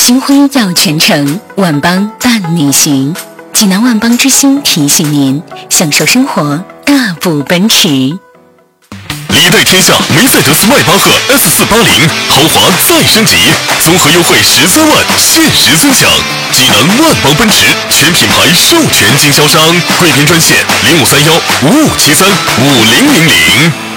星辉耀全城，万邦伴你行。济南万邦之星提醒您，享受生活，大步奔驰。 历代天下梅赛德斯迈巴赫 S480 豪华再升级，综合优惠13万，限时尊享。济南万邦奔驰全品牌授权经销商，贵宾专线053155735000。